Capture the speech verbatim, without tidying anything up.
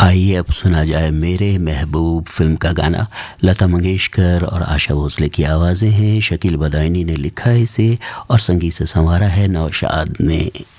आइए अब सुना जाए मेरे महबूब फ़िल्म का गाना। लता मंगेशकर और आशा भोसले की आवाज़ें हैं, शकील बदायूनी ने लिखा है इसे और संगीत से संवारा है नौशाद ने।